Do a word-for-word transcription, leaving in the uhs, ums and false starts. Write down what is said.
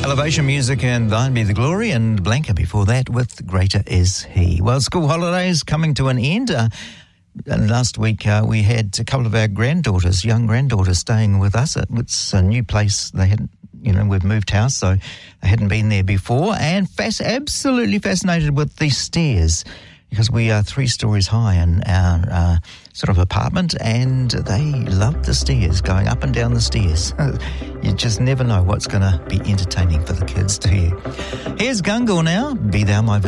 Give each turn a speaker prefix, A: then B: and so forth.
A: Elevation Music and Thine Be the Glory, and Blanca before that with Greater Is He. Well, school holidays coming to an end. Uh, and last week uh, we had a couple of our granddaughters, young granddaughters, staying with us. It's a new place. They hadn't, you know, we've moved house, so they hadn't been there before, and fas- absolutely fascinated with the stairs, because we are three stories high in our uh, sort of apartment, and they love the stairs, going up and down the stairs. You just never know what's going to be entertaining for the kids, do you? Here's Gungal now, Be Thou My